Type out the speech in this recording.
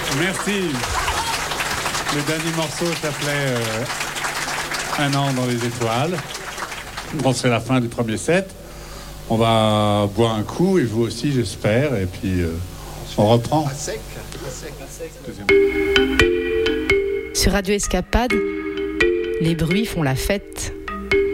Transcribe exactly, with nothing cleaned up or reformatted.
Merci. Le dernier morceau s'appelait euh, Un an dans les étoiles. Bon, c'est la fin du premier set. On va boire un coup, et vous aussi, j'espère. Et puis, euh, on reprend. À sec, à sec, à sec. Sur Radio Escapade, les bruits font la fête.